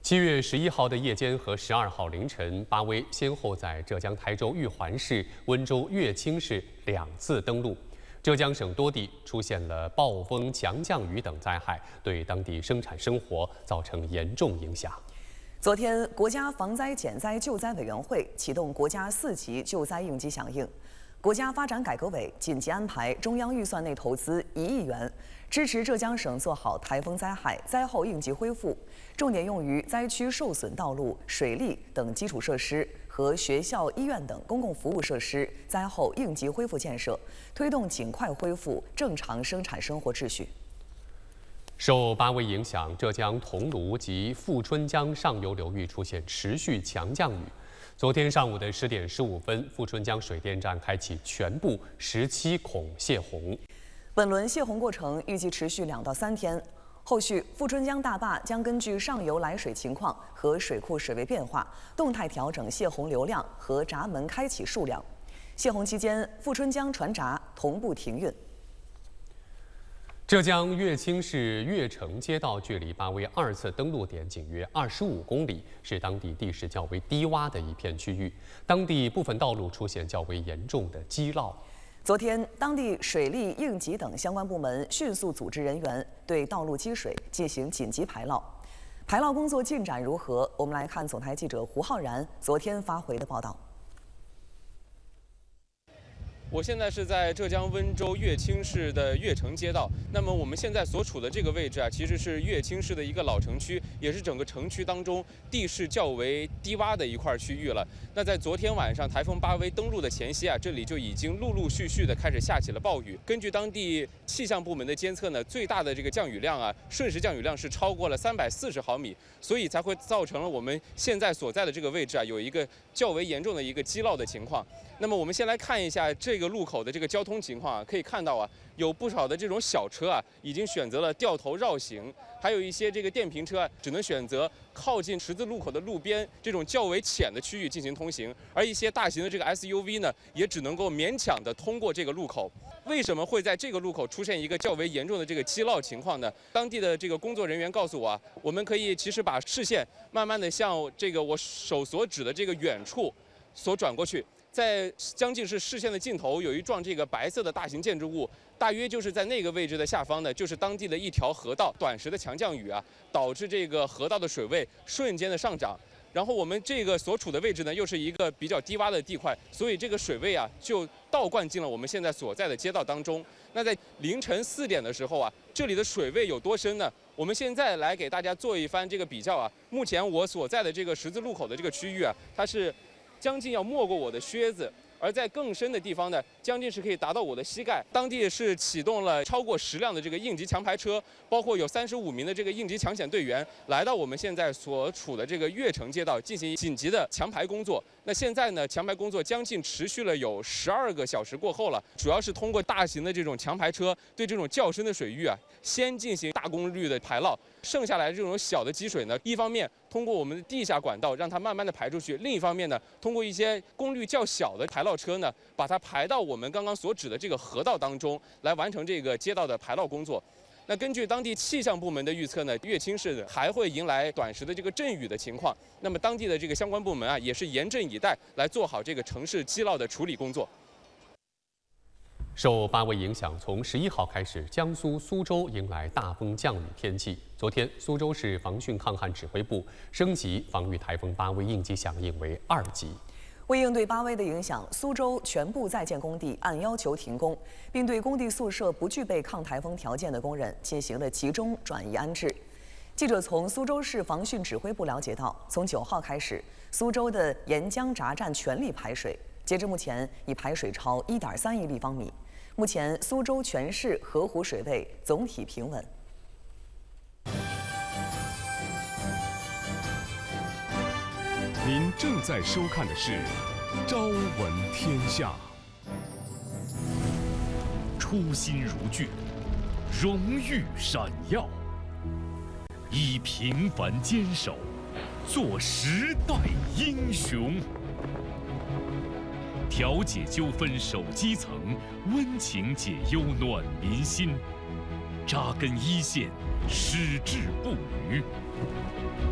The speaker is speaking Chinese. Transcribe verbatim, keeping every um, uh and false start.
七月十一号的夜间和十二号凌晨，八威先后在浙江台州玉环市、温州乐清市两次登陆。浙江省多地出现了暴风、强降雨等灾害，对当地生产生活造成严重影响。 昨天，国家防灾减灾救灾委员会启动国家四级救灾应急响应。 国家发展改革委紧急安排中央预算内投资一亿元，支持浙江省做好台风灾害灾后应急恢复，重点用于灾区受损道路、水利等基础设施和学校、医院等公共服务设施灾后应急恢复建设，推动尽快恢复正常生产生活秩序。 受八威影响，浙江桐庐及富春江上游流域出现持续强降雨。 昨天上午的十点十五分，富春江水电站开启全部十七孔泄洪。 本轮泄洪过程预计持续两到三天。后续，富春江大坝将根据上游来水情况和水库水位变化，动态调整泄洪流量和闸门开启数量。泄洪期间，富春江船闸同步停运。 浙江乐清市乐城街道距离八威二次登陆点仅约二十五公里，是当地地势较为低洼的一片区域。当地部分道路出现较为严重的积涝。 昨天，当地水利、应急等相关部门迅速组织人员对道路积水进行紧急排涝。排涝工作进展如何？我们来看总台记者胡浩然昨天发回的报道。 我现在是在浙江温州乐清市的乐城街道。那么我们现在所处的这个位置啊，其实是乐清市的一个老城区，也是整个城区当中地势较为低洼的一块区域了。那在昨天晚上台风八威登陆的前夕啊，这里就已经陆陆续续的开始下起了暴雨。根据当地气象部门的监测呢，最大的这个降雨量啊，瞬时降雨量是超过了三百四十毫米，所以才会造成了我们现在所在的这个位置啊，有一个较为严重的一个积涝的情况。那么我们先来看一下这个 这个路口的这个交通情况啊，可以看到啊，有不少的这种小车啊，已经选择了掉头绕行，还有一些这个电瓶车啊，只能选择靠近十字路口的路边这种较为浅的区域进行通行，而一些大型的这个 S U V 呢，也只能够勉强的通过这个路口。为什么会在这个路口出现一个较为严重的这个积涝情况呢？当地的这个工作人员告诉我啊，我们可以其实把视线慢慢的向这个我手所指的这个远处所转过去。 在将近是视线的尽头，有一幢这个白色的大型建筑物，大约就是在那个位置的下方呢，就是当地的一条河道。短时的强降雨啊，导致这个河道的水位瞬间的上涨。然后我们这个所处的位置呢，又是一个比较低洼的地块，所以这个水位啊，就倒灌进了我们现在所在的街道当中。那在凌晨四点的时候啊，这里的水位有多深呢？我们现在来给大家做一番这个比较啊。目前我所在的这个十字路口的这个区域啊，它是 将近要没过我的靴子，而在更深的地方呢，将近是可以达到我的膝盖。当地是启动了超过十辆的这个应急强排车，包括有三十五名的这个应急抢险队员，来到我们现在所处的这个乐城街道进行紧急的强排工作。那现在呢，强排工作将近持续了有十二个小时过后了，主要是通过大型的这种强排车对这种较深的水域啊，先进行大功率的排涝。 剩下来这种小的积水呢，一方面通过我们的地下管道让它慢慢的排出去，另一方面呢，通过一些功率较小的排涝车呢，把它排到我们刚刚所指的这个河道当中，来完成这个街道的排涝工作。那根据当地气象部门的预测呢，乐清市还会迎来短时的这个阵雨的情况。那么当地的这个相关部门啊，也是严阵以待，来做好这个城市积涝的处理工作。 受八威影响，从十一号开始，江苏苏州迎来大风降雨天气。昨天，苏州市防汛抗旱指挥部升级防御台风八威应急响应为二级。 为应对八威的影响，苏州全部在建工地按要求停工，并对工地宿舍不具备抗台风条件的工人进行了集中转移安置。记者从苏州市防汛指挥部了解到，从九号开始，苏州的沿江闸站全力排水，截至目前已排水超一点三亿立方米。 目前，苏州全市河湖水位总体平稳。 您正在收看的是《朝闻天下》。初心如炬，荣誉闪耀，以平凡坚守，做时代英雄。 调解纠纷守基层，温情解忧暖民心，扎根一线，矢志不渝。